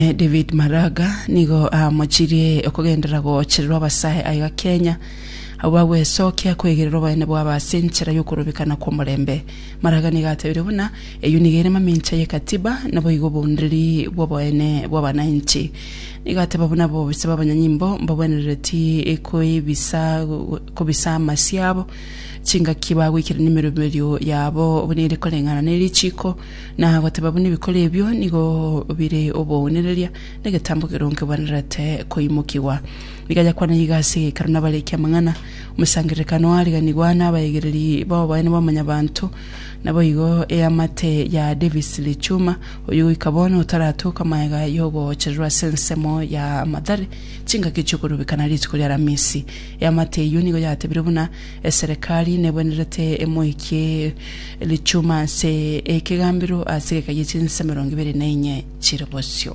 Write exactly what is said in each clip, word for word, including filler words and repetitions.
David Maraga nigo amochirie okugendera gocherwa abasahe aiga Kenya abawe sokia kwegerero bane bwa basenchera yokurubikana kwa murembe. Maraga nigatebire buna eyunigere mamincha ye katiba nabo igobondiri bwabane bwabananchi nigateba buna bo bisaba abanyanyimbo mbabwenereti eko ibisa kubisa masiabo chinga kiba wikira nimerubero yabo bunire kolengana nelichiko na bateba bune bikole ebyo nigo bire obonereria negatambukiro nke banrate koimukiwa bigaja kwana yigase karuna baleke amangana umusangirekano wali ganigwana abayegereri babo bane bamanya bantu nabo yigo eyamate ya Davis Lichuma uyu ikabona utaratuka mayaga yogo cherwa sensemo ya madare chinga kichukuru bikana litiko ya ramisi eyamate yunigo yatebire buna eserekali nebwenerete emoike Lichuma se ekegambiro aseke yichinse mirongo ibiri nenye chirobosyo.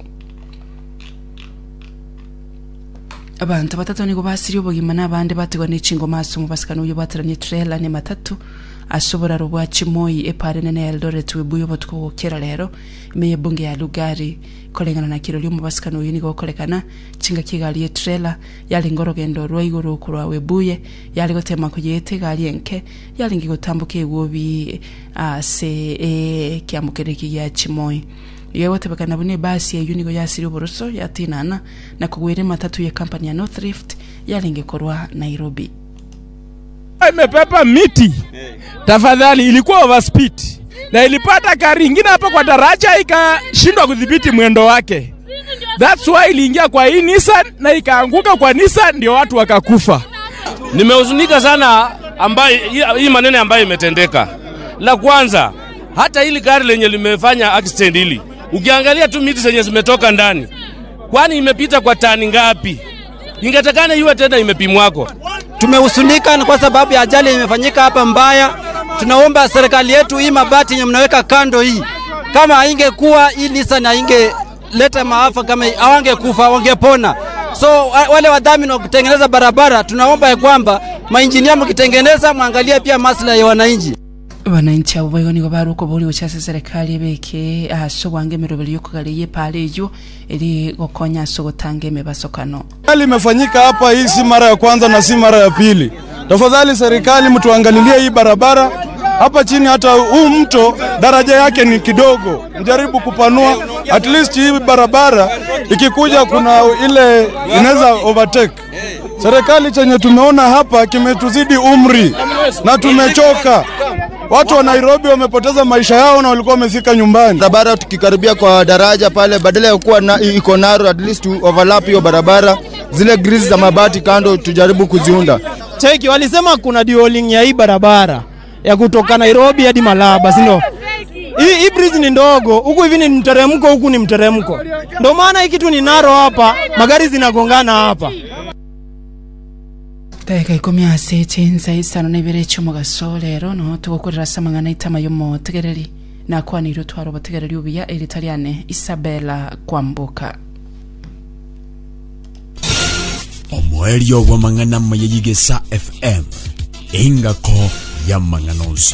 Abantu batatu nigo basiri obugima nabande bategwa n'ichingo maso mu basikano uyu bataranye trailer ne matatu asobora rubwa Chimoyi epare nene Eldoret webuyo botko kera lero imeye bunge ya Lugari kolengana na kiro mu basikano uyu nigo kolekana chinga kigali ye trailer yali ngorogendo rwaigoro kurwa webuye yali gotema kuyete gali enke yali ngigotambuke wobi se e kiamukereki ya Chimoyi yewe tebakana bune basi ya unigo ya siri boroso ya tinana na kugwire matatu ya kampani ya North Rift yalingekorwa Nairobi. Imepepa miti tafadhali ilikuwa overspeed na ilipata gari ingine hapa kwa daraja ikashindwa kudhibiti mwendo wake. That's why iliingia kwa hii Nissan na ikaanguka kwa Nissan ndio watu wakakufa. Nimehuzunika sana ambaye hii maneno ambayo imetendeka. La kwanza hata hili gari lenye limefanya accident hili ukiangalia tu miti zenye zimetoka ndani kwani imepita kwa tani ngapi? Ingetakana iwe tena imepimwako. Tumehusunika kwa sababu ya ajali imefanyika hapa mbaya. Tunaomba serikali yetu hii mabati yenye mnaweka kando hii kama haingekuwa hii Nissan haingeleta maafa kama hawangekufa wangepona. So wale wadhamini wa kutengeneza barabara tunaomba ya kwamba mainjinia mkitengeneza muangalie pia maslahi ya wananchi. Wananchi abo bayo nigo baruko boli uchase serikali beke aso wange merobeli yokugaliye pale ejo eri gokonya so gotange mebasokano. Hali imefanyika hapa hii si mara ya kwanza na si mara ya pili. Tafadhali serikali mtuangalilie hii barabara hapa chini, hata huu mto daraja yake ni kidogo, mjaribu kupanua at least hii barabara ikikuja kuna ile inaweza overtake. Serikali chenye tumeona hapa kimetuzidi umri na tumechoka. Watu wa Nairobi wamepoteza maisha yao na walikuwa wamefika nyumbani. Barabara tukikaribia kwa daraja pale badala ya kuwa na iko narrow at least to overlap hiyo barabara, zile grease za mabati kando tujaribu kuziunda. Cheki walisema kuna duoling ya hii barabara ya kutoka Nairobi hadi Malaba, si ndio? Hii hii bridge ni ndogo, huku hivi ni mteremko, huku ni mteremko. Ndio maana hii kitu ni narrow hapa, magari zinagongana hapa. Teka ikomya sechenza isano nebere chumo gasolero no tugokorera samangana itama yomo tegereri na kwaniro twaro bategereri ubiya Elitaliane Isabella Kwambuka. Omwerio wa mangana mayigesa F M ingako ya manganozi.